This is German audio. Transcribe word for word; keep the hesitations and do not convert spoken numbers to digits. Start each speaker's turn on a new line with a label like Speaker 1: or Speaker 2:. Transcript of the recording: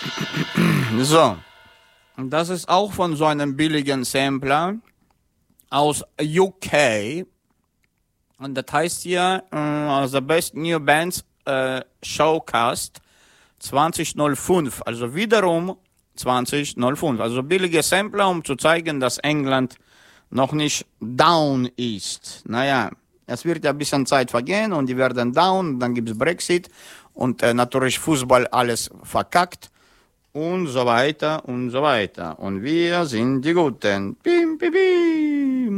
Speaker 1: So, das ist auch von so einem billigen Sampler aus U K. Und das heißt hier uh, The Best New Bands uh, Showcast zwanzig null fünf. Also wiederum zwanzig null fünf. Also billige Sampler, um zu zeigen, dass England noch nicht down ist. Naja, es wird ja ein bisschen Zeit vergehen und die werden down, dann gibt es Brexit und äh, natürlich Fußball alles verkackt und so weiter und so weiter. Und wir sind die Guten. Bim, bim, bim.